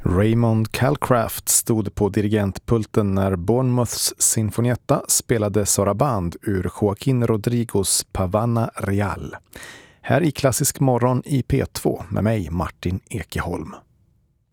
Raymond Calcraft stod på dirigentpulten när Bournemouths Sinfonietta spelade Saraband ur Joaquin Rodrigos Pavana Real. Här i Klassisk morgon i P2 med mig Martin Ekeholm.